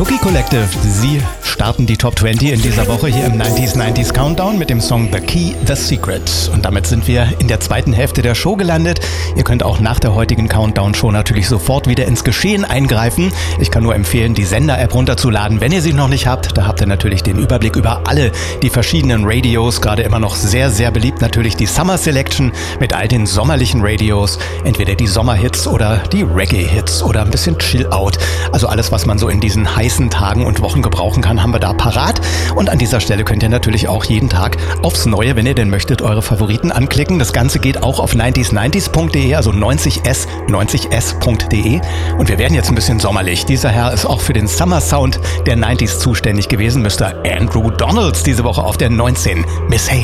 Cookie Collective, sie starten die Top 20 in dieser Woche hier im 90s Countdown mit dem Song The Key, The Secret. Und damit sind wir in der zweiten Hälfte der Show gelandet. Ihr könnt auch nach der heutigen Countdown-Show natürlich sofort wieder ins Geschehen eingreifen. Ich kann nur empfehlen, die Sender-App runterzuladen, wenn ihr sie noch nicht habt. Da habt ihr natürlich den Überblick über alle die verschiedenen Radios. Gerade immer noch sehr, sehr beliebt natürlich die Summer Selection mit all den sommerlichen Radios. Entweder die Sommerhits oder die Reggae-Hits oder ein bisschen Chill-Out. Also alles, was man so in diesen heißen Tagen und Wochen gebrauchen kann, haben wir da parat. Und an dieser Stelle könnt ihr natürlich auch jeden Tag aufs Neue, wenn ihr denn möchtet, eure Favoriten anklicken. Das Ganze geht auch auf 90s90s.de, also 90s.de. Und wir werden jetzt ein bisschen sommerlich. Dieser Herr ist auch für den Summer Sound der 90s zuständig gewesen. Mr. Andrew Donalds diese Woche auf der 19. Miss Hazel.